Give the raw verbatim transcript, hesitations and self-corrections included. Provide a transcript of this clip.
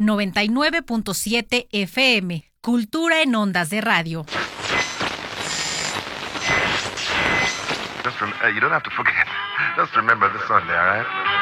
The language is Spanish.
noventa y nueve punto siete F M. Cultura en ondas de radio. Just rem- uh, you don't have to forget. Just remember the Sunday, all right?